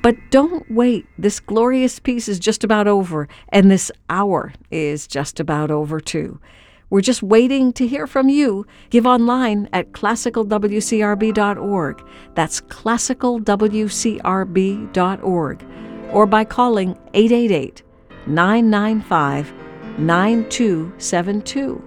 But don't wait. This glorious piece is just about over, and this hour is just about over, too. We're just waiting to hear from you. Give online at classicalwcrb.org. That's classicalwcrb.org. Or by calling 888-995-9272.